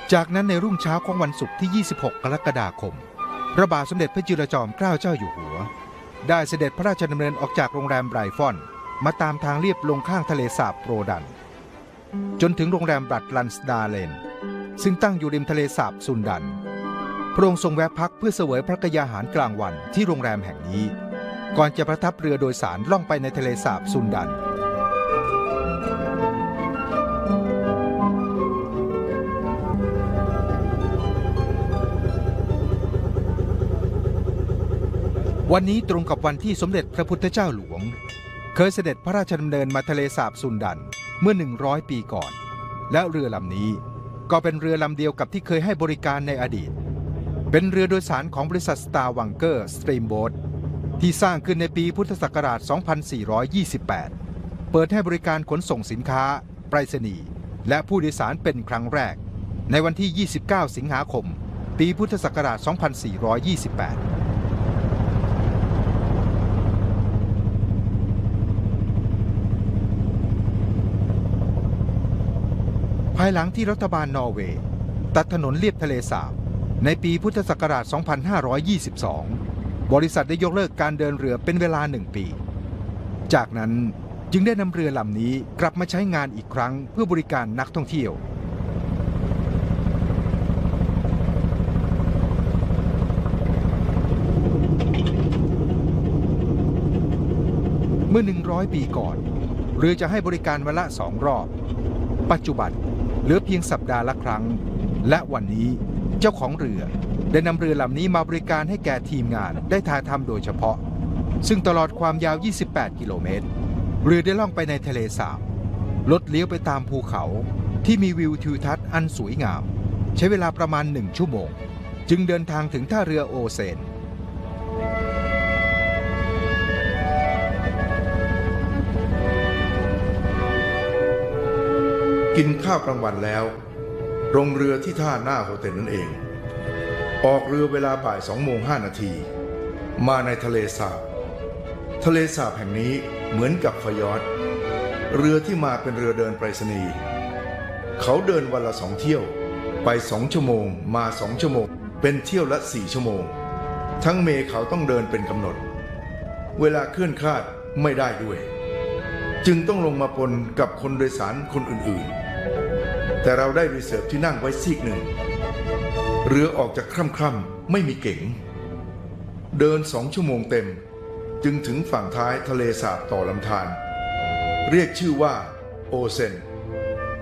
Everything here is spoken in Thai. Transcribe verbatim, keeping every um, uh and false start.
จากนั้นในรุ่งเช้าของวันศุกร์ที่ ยี่สิบหก กรกฎาคมพระบาทสมเด็จพระจุลจอมเกล้าเจ้าอยู่หัวได้เสด็จพระราชดำเนินออกจากโรงแรมไบรฟอนมาตามทางเลียบลงข้างทะเลสาบโปรดันจนถึงโรงแรมบรัดลันสดาเลนซึ่งตั้งอยู่ริมทะเลสาบซุนดันพระองค์ทรงแวะพักเพื่อเสวยพระกยาหารกลางวันที่โรงแรมแห่งนี้ก่อนจะประทับเรือโดยสารล่องไปในทะเลสาบซุนดันวันนี้ตรงกับวันที่สมเด็จพระพุทธเจ้าหลวงเคยเสด็จพระราชดำเนินมาทะเลสาบซุนดันเมื่อหนึ่งร้อยปีก่อนและเรือลำนี้ก็เป็นเรือลำเดียวกับที่เคยให้บริการในอดีตเป็นเรือโดยสารของบริษัท Star Wanger Steamboat ที่สร้างขึ้นในปีพุทธศักราช สองพันสี่ร้อยยี่สิบแปด เปิดให้บริการขนส่งสินค้าไปรษณีย์และผู้โดยสารเป็นครั้งแรกในวันที่ ยี่สิบเก้า สิงหาคมปีพุทธศักราช สองพันสี่ร้อยยี่สิบแปดภายหลังที่รัฐบาลนอร์เวย์ตัดถนนเลียบทะเลสาบในปีพุทธศักราช สองพันห้าร้อยยี่สิบสอง บริษัทได้ยกเลิกการเดินเรือเป็นเวลาหนึ่งปีจากนั้นจึงได้นำเรือลำนี้กลับมาใช้งานอีกครั้งเพื่อบริการนักท่องเที่ยวเมื่อหนึ่งร้อยปีก่อนเรือจะให้บริการวันละสองรอบปัจจุบันเหลือเพียงสัปดาห์ละครั้งและวันนี้เจ้าของเรือได้นำเรือลำนี้มาบริการให้แก่ทีมงานได้ถ่ายทำโดยเฉพาะซึ่งตลอดความยาวยี่สิบแปดกิโลเมตรเรือได้ล่องไปในทะเลสาบลดเลี้ยวไปตามภูเขาที่มีวิวทิวทัศน์อันสวยงามใช้เวลาประมาณหนึ่งชั่วโมงจึงเดินทางถึงท่าเรือโอเซนกินข้าวกลางวันแล้วลงเรือที่ท่าหน้าโฮเทลนั่นเองออกเรือเวลาบ่ายสองโมงห้านาทีมาในทะเลสาบทะเลสาบแห่งนี้เหมือนกับฟยอร์ดเรือที่มาเป็นเรือเดินไปรษณีย์เขาเดินวันละสองเที่ยวไปสองชั่วโมงมาสองชั่วโมงเป็นเที่ยวละสี่ชั่วโมงทั้งเมเขาต้องเดินเป็นกำหนดเวลาเคลื่อนคลาดไม่ได้ด้วยจึงต้องลงมาปนกับคนโดยสารคนอื่นๆแต่เราได้รีเซิร์ฟที่นั่งไว้ซีกหนึ่งเรือออกจากค่ำๆไม่มีเก๋งเดินสองชั่วโมงเต็มจึงถึงฝั่งท้ายทะเลสาบต่อลำธารเรียกชื่อว่าโอเซน